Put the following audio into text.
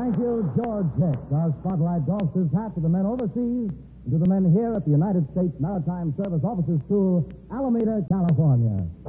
Thank you, George Hicks. Our spotlight doffs his hat to the men overseas and to the men here at the United States Maritime Service Officers School, Alameda, California.